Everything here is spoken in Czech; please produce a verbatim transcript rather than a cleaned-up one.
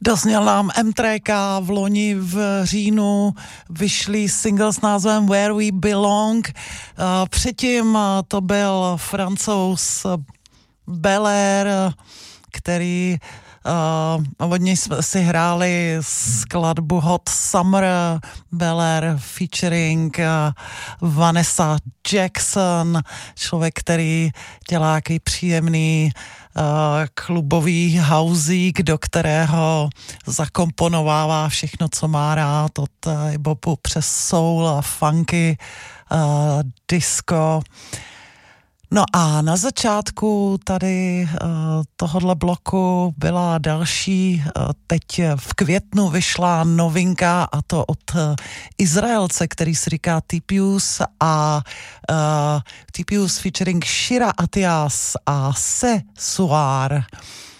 Dozněl nám em tři ká, v loni v říjnu vyšli single s názvem Where We Belong. Předtím to byl Francouz Belair, který uh, od něj jsme si hráli skladbu Hot Summer, Belair featuring uh, Vanessa Jackson, člověk, který dělá jaký příjemný uh, klubový housík, do kterého zakomponovává všechno, co má rád, od uh, bobu přes soul a funky, uh, disco. No a na začátku tady uh, tohodle bloku byla další, uh, teď v květnu vyšla novinka, a to od uh, Izraelce, který se říká Typius, a uh, Typius featuring Shira Atias a Se Soir.